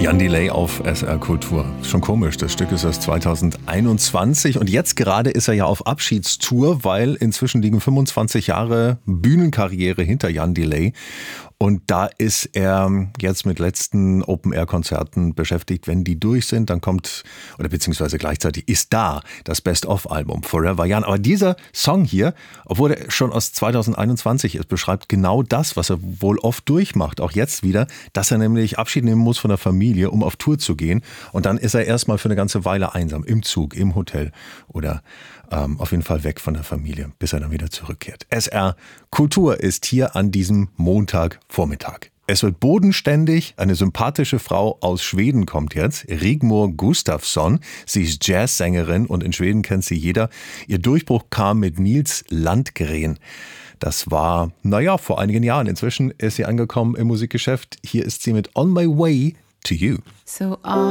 Jan Delay auf SR Kultur. Schon komisch, das Stück ist aus 2021 und jetzt gerade ist er ja auf Abschiedstour, weil inzwischen liegen 25 Jahre Bühnenkarriere hinter Jan Delay. Und da ist er jetzt mit letzten Open-Air-Konzerten beschäftigt. Wenn die durch sind, dann kommt, oder beziehungsweise gleichzeitig ist da das Best-of-Album Forever Jan. Aber dieser Song hier, obwohl er schon aus 2021 ist, beschreibt genau das, was er wohl oft durchmacht, auch jetzt wieder, dass er nämlich Abschied nehmen muss von der Familie, um auf Tour zu gehen. Und dann ist er erstmal für eine ganze Weile einsam, im Zug, im Hotel oder auf jeden Fall weg von der Familie, bis er dann wieder zurückkehrt. SR Kultur ist hier an diesem Montagvormittag. Es wird bodenständig. Eine sympathische Frau aus Schweden kommt jetzt, Rigmor Gustafsson. Sie ist Jazzsängerin und in Schweden kennt sie jeder. Ihr Durchbruch kam mit Nils Landgren. Das war, vor einigen Jahren. Inzwischen ist sie angekommen im Musikgeschäft. Hier ist sie mit On My Way to You. So